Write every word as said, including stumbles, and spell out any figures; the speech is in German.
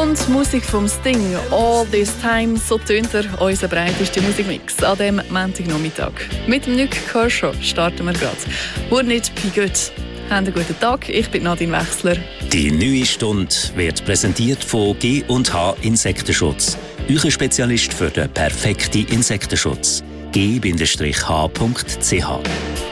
Stunde Musik vom Sting. All this time, so tönt er, unser breitester Musikmix an diesem Montagnachmittag. Mit dem Nick Kershaw starten wir gerade. Wurd nicht wie gut. Habt einen guten Tag, ich bin Nadine Wechsler. Die neue Stunde wird präsentiert von G und H Insektenschutz. Euer Spezialist für den perfekten Insektenschutz. G H punkt C H